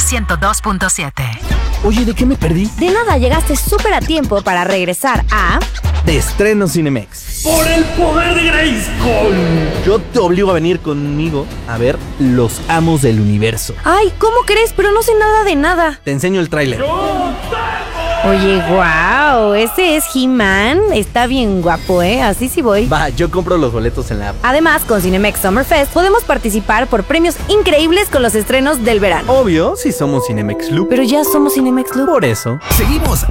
102.7. Oye, ¿de qué me perdí? De nada, llegaste súper a tiempo para regresar a... De estreno Cinemex. ¡Por el poder de Grayskull! Yo te obligo a venir conmigo a ver Los Amos del Universo. Ay, ¿cómo crees? Pero no sé nada de nada. Te enseño el tráiler. Oye, wow, ese es He-Man. Está bien guapo, ¿eh? Así sí voy. Va, yo compro los boletos en la app. Además, con Cinemex Summer Fest podemos participar por premios increíbles con los estrenos del verano. Obvio, si somos Cinemex Club. Pero ya somos Cinemex Club. Por eso. Seguimos